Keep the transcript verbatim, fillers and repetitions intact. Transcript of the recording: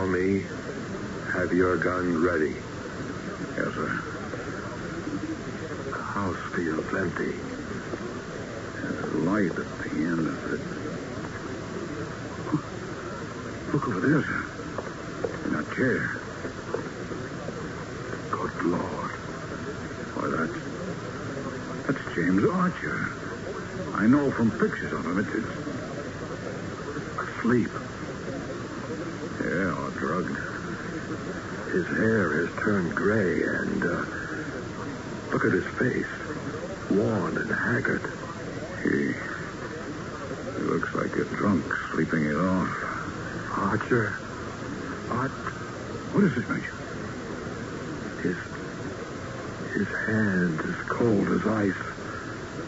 call me, have your gun ready. Yes, sir. The house feels empty. There's a light at the end of it. Look over there, sir. In that chair. Good Lord. Why, that's... That's James Archer. I know from pictures of him. It's... it's asleep. Yeah, or drugged. His hair has turned gray, and uh, look at his face. Worn and haggard. He... He looks like a drunk sleeping it off. Archer? What? What is this, Major? His... His hand is cold as ice.